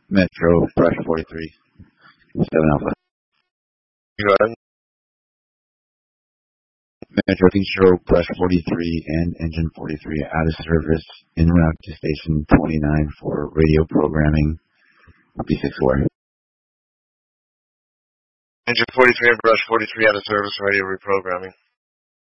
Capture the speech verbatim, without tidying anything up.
Metro, brush forty-three, seven Alpha. Go ahead. Metro Control, brush forty-three and engine forty-three out of service, en route to station twenty-nine for radio programming, B six four. Engine forty-three and brush forty-three out of service, radio reprogramming.